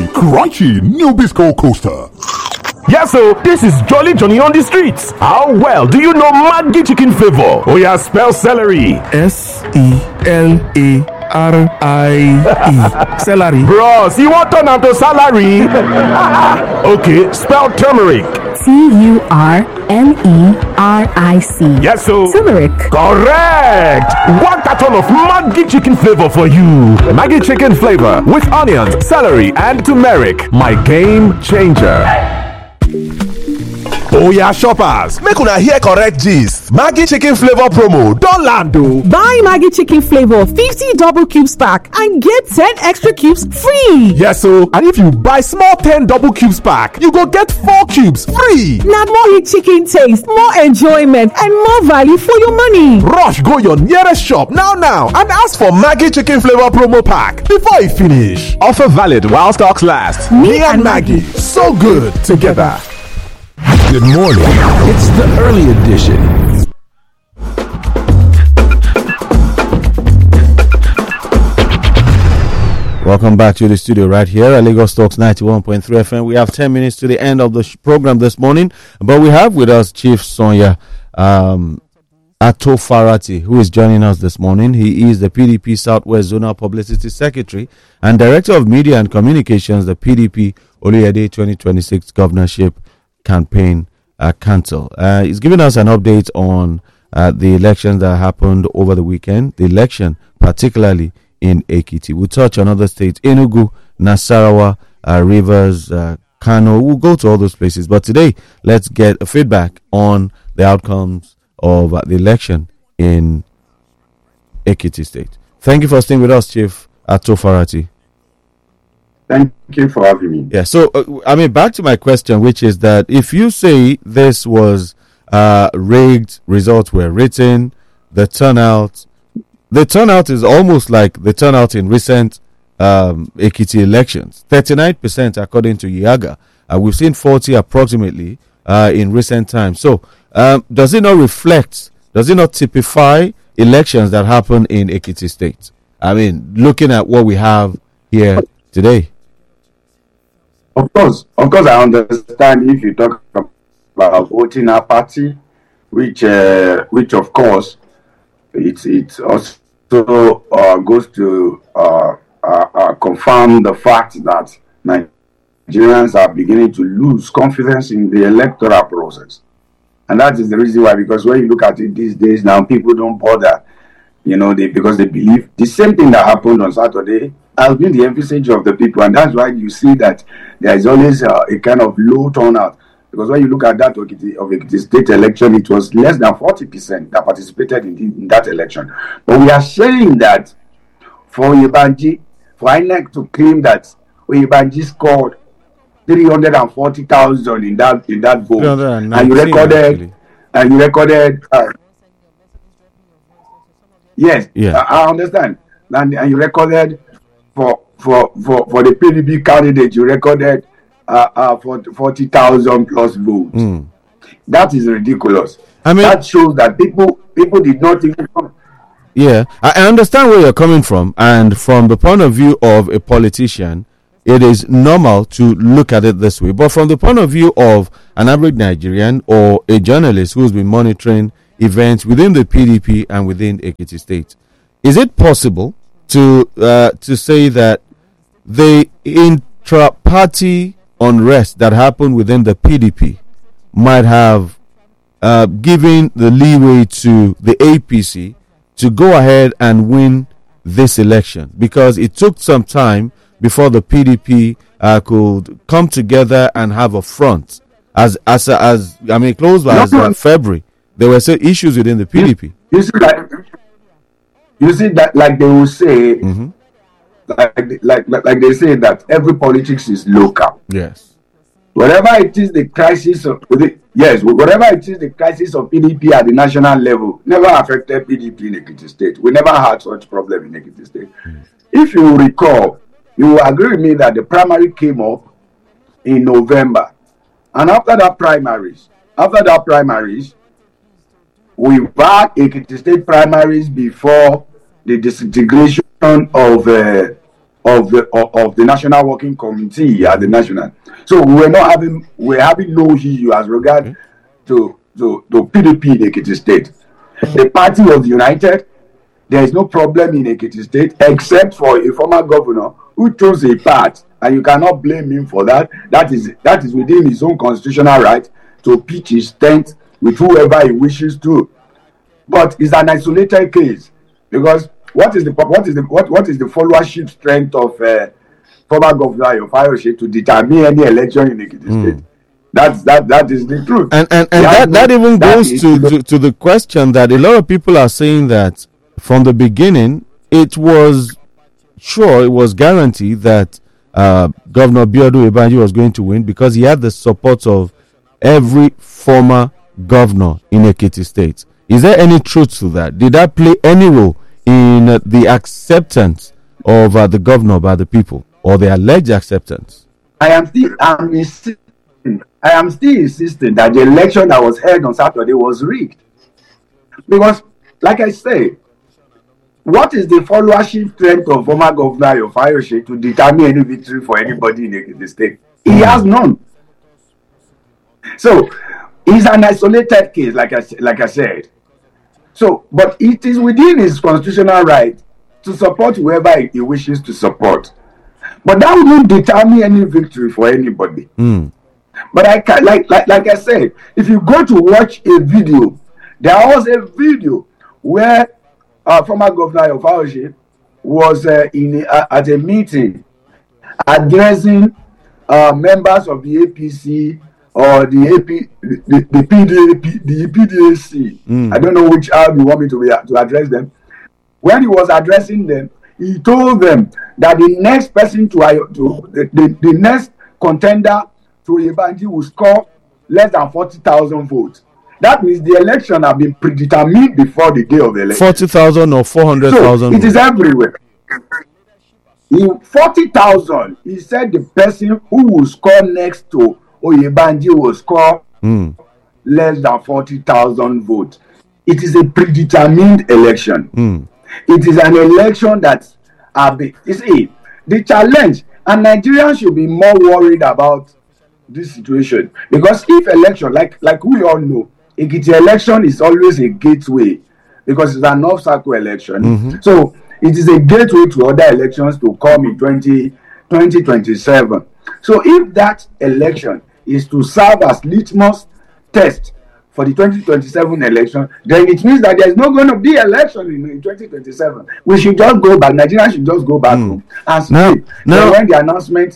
Crikey, new Bisco Coaster. Yes, so this is Jolly Johnny on the streets. How well do you know Maggi chicken flavor? Oh yeah, spell celery. Celery. Celery. Bros, you want turn am to salary? Okay, spell turmeric. Turmeric. Yes, so Turmeric. Correct. One carton of Maggi chicken flavor for you. Maggi chicken flavor with onions, celery, and turmeric. My game changer. Oya shoppers, make una hear correct gist. Maggi chicken flavor promo don land o. Buy Maggi chicken flavor 50 double cubes pack and get 10 extra cubes free. Yes o, and if you buy small 10 double cubes pack, you go get 4 cubes free. Na more rich chicken taste, more enjoyment and more value for your money. Rush go your nearest shop now and ask for Maggi chicken flavor promo pack before e finish. Offer valid while stocks last. Me and Maggi, so good together. Good morning. It's the early edition. Welcome back to the studio right here at Lagos Talks 91.3 FM. We have 10 minutes to the end of the program this morning, but we have with us Chief Sonia Atofarati, who is joining us this morning. He is the PDP Southwest Zonal Publicity Secretary and Director of Media and Communications, the PDP Oluyede 2026 Governorship Campaign Council. He's giving us an update on the elections that happened over the weekend, the election particularly in Ekiti. We'll touch on other states, Enugu, Nasarawa, Rivers, Kano. We'll go to all those places. But today, let's get a feedback on the outcomes of the election in Ekiti State. Thank you for staying with us, Chief Atofarati. Thank you for having me. Yeah, so, back to my question, which is that if you say this was rigged, results were written, the turnout is almost like the turnout in recent Ekiti elections. 39% according to Yaga. We've seen 40 approximately in recent times. So, does it not typify elections that happen in Ekiti State? Looking at what we have here today. Of course, I understand if you talk about voting a party, which of course, it also goes to confirm the fact that Nigerians are beginning to lose confidence in the electoral process, and that is the reason why. Because when you look at it these days, now people don't bother, because they believe the same thing that happened on Saturday has been the envisage of the people, and that's why you see that there is always a kind of low turnout. Because when you look at that of Ekiti State election, it was less than 40% that participated in that election. But we are saying that for Oyebanji, for INEC to claim that Oyebanji scored 340,000 in that vote, and you recorded. Yes, yeah. I understand, and you recorded for the PDP candidate, you recorded 40,000 plus votes. That is ridiculous. That shows that people did not even come. Yeah, I understand where you're coming from, and from the point of view of a politician, it is normal to look at it this way. But from the point of view of an average Nigerian or a journalist who's been monitoring events within the PDP and within Ekiti State, is it possible to say that the intra-party unrest that happened within the PDP might have given the leeway to the APC to go ahead and win this election? Because it took some time before the PDP could come together and have a front. Close by February, there were still issues within the PDP. You see that, like they will say, like they say that every politics is local. Yes. Whatever it is the crisis of PDP at the national level never affected PDP in Ekiti State. We never had such problem in Ekiti State. If you recall, you will agree with me that the primary came up in November, and after that primaries, we've had Ekiti State primaries before the disintegration of of the National Working Committee at the national. So we're having no issue as regard to PDP in Ekiti State. The party was united. There is no problem in Ekiti State except for a former governor who chose a path, and you cannot blame him for that. That is within his own constitutional right to pitch his tent with whoever he wishes to. But it's an isolated case, because what is the followership strength of former governor of Ayoshe to determine any election in Ekiti State? That is the truth. And that even goes to the question that a lot of people are saying that from the beginning it was guaranteed that Governor Biodu Ibanji was going to win, because he had the support of every former governor in Ekiti State. Is there any truth to that? Did that play any role in the acceptance of the governor by the people, or the alleged acceptance? I am still insisting that the election that was held on Saturday was rigged. Because, like I say, what is the followership strength of former governor of Ayoshe to determine any victory for anybody in the state? He has none. So, it's an isolated case, like I said. So, but it is within his constitutional right to support whoever he wishes to support. But that won't determine any victory for anybody. But I can, like I said, if you go to watch a video, there was a video where former governor of Ayoshe was at a meeting addressing members of the APC or the PDAC. I don't know how you want me to address them. When he was addressing them, he told them that the next person the next contender to Ibanji will score less than 40,000 votes. That means the election have been predetermined before the day of the election. 40,000 or 400,000. So it is everywhere. In 40,000, he said the person who will score next to Oyebanji will score less than 40,000 votes. It is a predetermined election. It is an election that you see, the challenge, and Nigerians should be more worried about this situation, because if election, like we all know, Ekiti election is always a gateway, because it's an off-cycle election. So it is a gateway to other elections to come in 2027. So if that election is to serve as litmus test for the 2027 election, then it means that there is not going to be election in 2027. We should just go back. Nigerians should just go back home and sleep. Now, when the announcement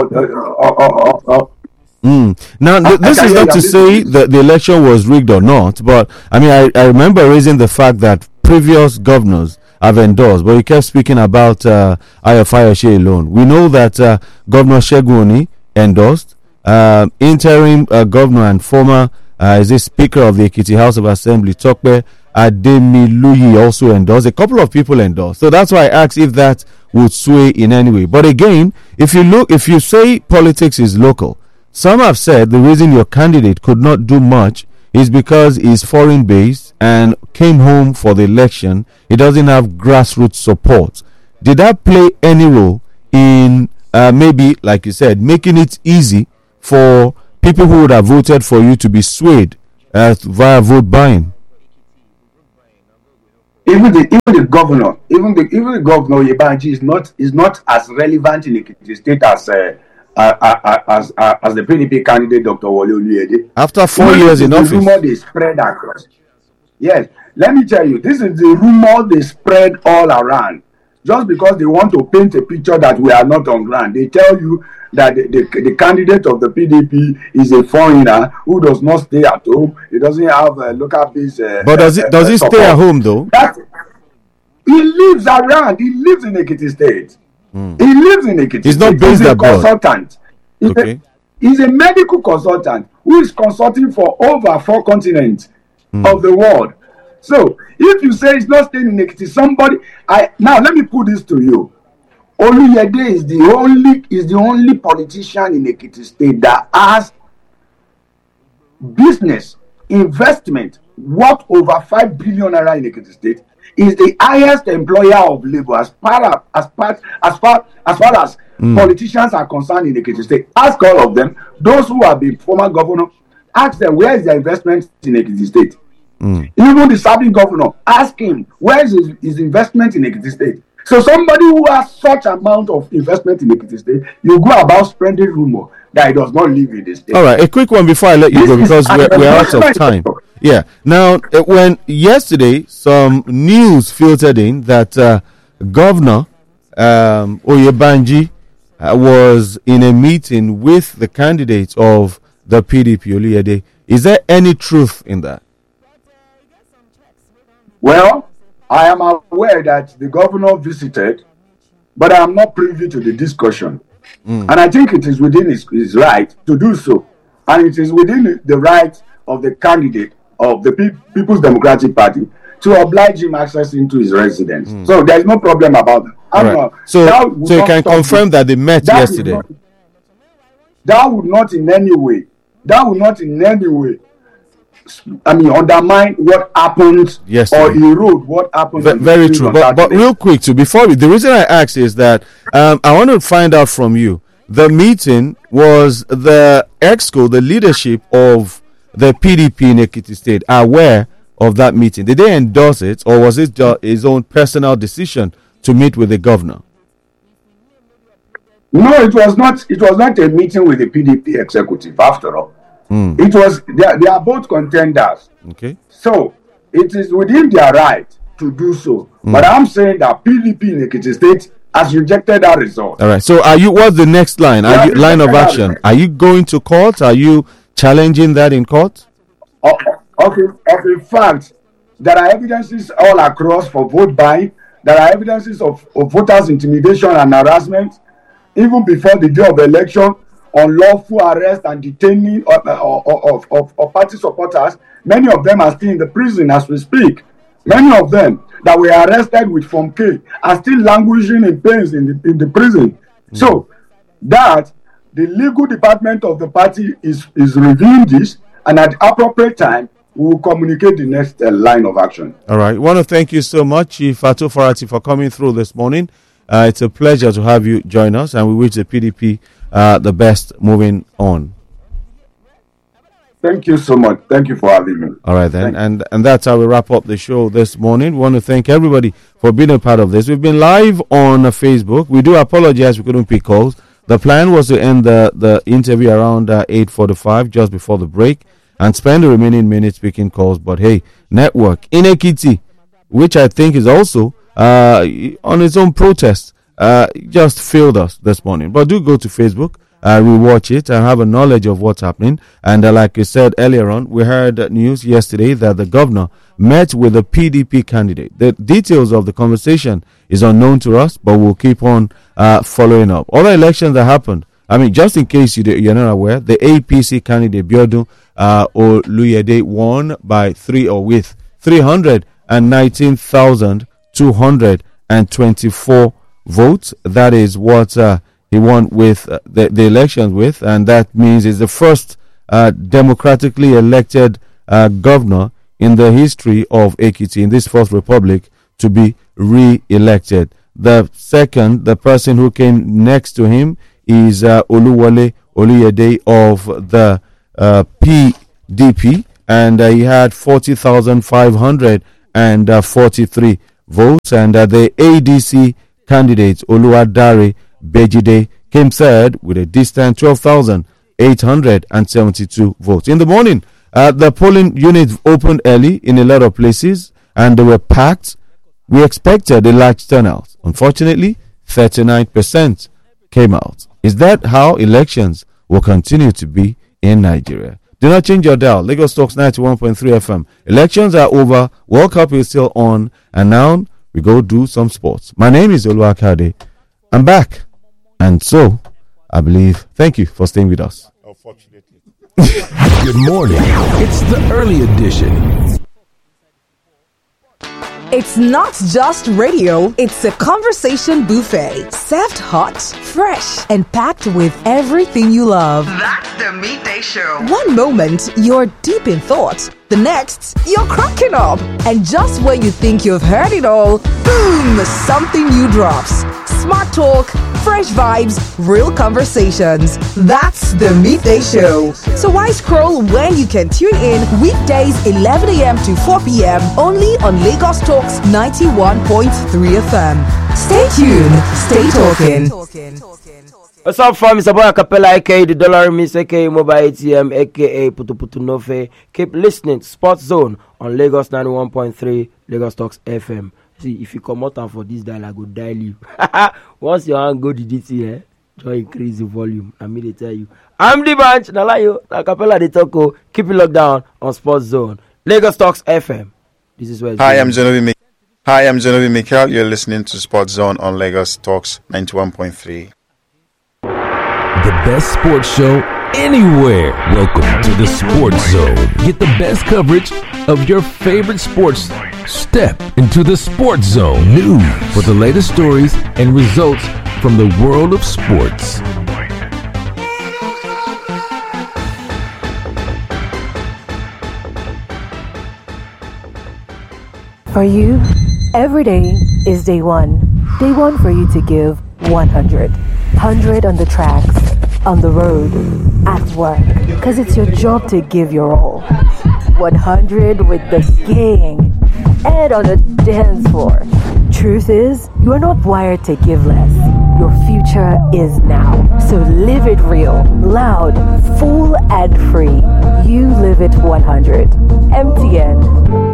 Now, this is not to say that the election was rigged or not, but I mean, I remember raising the fact that previous governors have endorsed, but you kept speaking about Ayofayoshe alone. We know that Governor Segun Oni endorsed, interim governor and former is the Speaker of the Ekiti House of Assembly, Tope Ademiluyi, also endorsed. A couple of people endorsed. So that's why I asked if that would sway in any way. But again, if you say politics is local, some have said the reason your candidate could not do much is because he's foreign based and came home for the election. He doesn't have grassroots support. Did that play any role in maybe, like you said, making it easy for people who would have voted for you to be swayed via vote buying? Even the governor Yebanji is not as relevant in the state as the PDP candidate Dr. Wole Oluyede. After 4 years in office. The rumor they spread across. Yes, let me tell you, this is the rumor they spread all around. Just because they want to paint a picture that we are not on ground. They tell you that the candidate of the PDP is a foreigner who does not stay at home. He doesn't have a local base. But does he stay at home though? He lives around. He lives in Ekiti State. He lives in Ekiti. He's not based abroad. Consultant. He's a medical consultant who is consulting for over 4 continents of the world. So if you say he's not staying in Ekiti, now let me put this to you. Oluyede is the only politician in Ekiti State that has business investment worth over 5 billion naira in Ekiti State. is the highest employer of labor as far as politicians are concerned in the Ekiti State. Ask all of them, those who have been former governor, ask them where is their investment in Ekiti State. Even the serving governor, ask him where is his investment in Ekiti State. So somebody who has such amount of investment in Ekiti State, you go about spreading rumor that he does not live in the state. All right, a quick one before I let you go, because we're out of time. Yeah. Now, when yesterday some news filtered in that Governor Oyebanji was in a meeting with the candidates of the PDP, Oluyede, is there any truth in that? Well, I am aware that the governor visited, but I am not privy to the discussion. And I think it is within his right to do so. And it is within the right of the candidate of the People's Democratic Party to oblige him access into his residence. So there is no problem about that. Right. So you can confirm that they met yesterday? That would not in any way, undermine what happened or erode what happened. Very true. But real quick, too, the reason I asked is that I want to find out from you. The meeting was the EXCO, the leadership of the PDP in Ekiti State, aware of that meeting. Did they endorse it, or was it just his own personal decision to meet with the governor? No, it was not. It was not a meeting with the PDP executive. After all. It was they are both contenders. Okay. So it is within their right to do so. But I'm saying that PDP in Ekiti State has rejected that result. All right. So what's the next line? Line of action? Are you going to court? Are you challenging that in court? Of the fact, there are evidences all across for vote buying. There are evidences of voters' intimidation and harassment, even before the day of election. Unlawful arrest and detaining of party supporters. Many of them are still in the prison as we speak. Many of them that were arrested with Form K are still languishing in pains in the prison. So that the legal department of the party is reviewing this, and at the appropriate time we will communicate the next line of action. All right. I want to thank you so much, Chief Ato Farati, for coming through this morning. It's a pleasure to have you join us, and we wish the PDP the best moving on. Thank you so much. Thank you for having me. All right, then. And that's how we wrap up the show this morning. We want to thank everybody for being a part of this. We've been live on Facebook. We do apologize we couldn't pick calls. The plan was to end the interview around 8:45, just before the break, and spend the remaining minutes picking calls. But hey, network in Ekiti, which I think is also on its own protest, just failed us this morning. But do go to Facebook, rewatch it, and have a knowledge of what's happening. And like you said earlier on, we heard news yesterday that the governor met with the PDP candidate. The details of the conversation is unknown to us, but we'll keep on following up. Other elections that happened, just in case you're not aware, the APC candidate Biodun Oluyede won by 319,224 votes. That is what he won with the elections with, and that means he's the first democratically elected governor in the history of Ekiti, in this Fourth Republic, to be re-elected. The person who came next to him is Oluwole Oluyede of the PDP, and he had 40,543 votes, and the ADC candidate Oluwadare Bejide came third with a distant 12,872 votes. In the morning, the polling units opened early in a lot of places, and they were packed. We expected a large turnout. Unfortunately, 39% came out. Is that how elections will continue to be in Nigeria? Do not change your dial. Lagos Talks 91.3 FM. Elections are over. World Cup is still on. And now we go do some sports. My name is Oluwakade. I'm back. And so, I believe, thank you for staying with us. Unfortunately. Good morning. It's the early edition. It's not just radio, it's a conversation buffet. Served hot, fresh, and packed with everything you love. That's the Midday Show. One moment, you're deep in thought. The next, you're cracking up. And just when you think you've heard it all, boom, something new drops. Smart talk, fresh vibes, real conversations. That's the Midday Show. So why scroll when you can tune in weekdays 11 a.m. to 4 p.m. only on Lagos Talks 91.3 FM. Stay tuned, stay talking. What's up, fam? It's a boy Acapella, aka the Dollar Miss, aka Mobile ATM, aka Putu Putu Nofe. Keep listening to Sports Zone on Lagos 91.3 Lagos Talks FM. See, if you come out and for this dial, I go dial you. Once your hand go to DT, just increase the volume. I mean, they tell you. I'm the bunch. Nalayo, Acapella, the Toko. Keep it locked down on Sports Zone. Lagos Talks FM. This is where it's I'm Genovi Mikel. You're listening to Sports Zone on Lagos Talks 91.3. The best sports show anywhere. Welcome to the Sports Zone. Get the best coverage of your favorite sports. Step into the Sports Zone. News for the latest stories and results from the world of sports. For you, every day is day one. Day one for you to give 100. 100 on the tracks, on the road, at work. Because it's your job to give your all. 100 with the gang. And on the dance floor. Truth is, you are not wired to give less. Your future is now. So live it real, loud, full and free. You live it 100. MTN.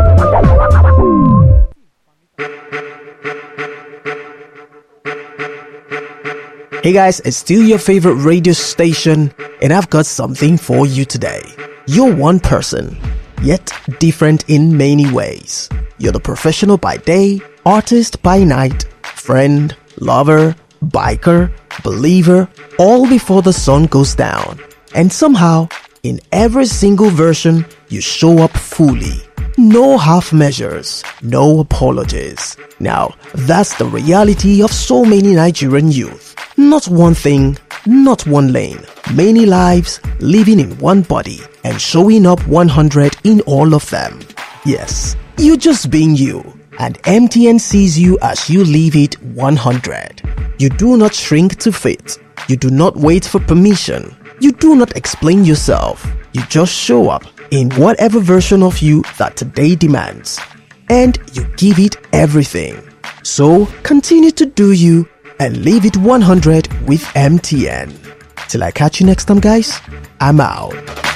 Hey guys, it's still your favorite radio station, and I've got something for you today. You're one person, yet different in many ways. You're the professional by day, artist by night, friend, lover, biker, believer, all before the sun goes down. And somehow, in every single version, you show up fully. No half measures, no apologies. Now, that's the reality of so many Nigerian youth. Not one thing, not one lane. Many lives living in one body and showing up 100 in all of them. Yes, you just being you. And MTN sees you as you live it 100. You do not shrink to fit. You do not wait for permission. You do not explain yourself. You just show up in whatever version of you that today demands. And you give it everything. So continue to do you and leave it 100 with MTN. Till I catch you next time, guys, I'm out.